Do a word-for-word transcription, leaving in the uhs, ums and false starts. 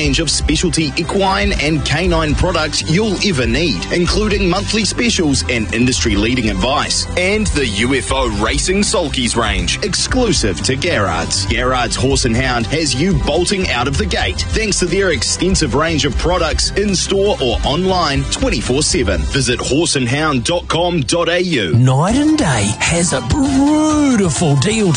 range of specialty equine and canine products you'll ever need, including monthly specials and industry-leading advice. And the U F O Racing Sulkies range, exclusive to Garrard's. Garrard's Horse and Hound has you bolting out of the gate, thanks to their extensive range of products in-store or online twenty-four seven. Visit horse and hound dot com dot a u. Night and Day has a beautiful deal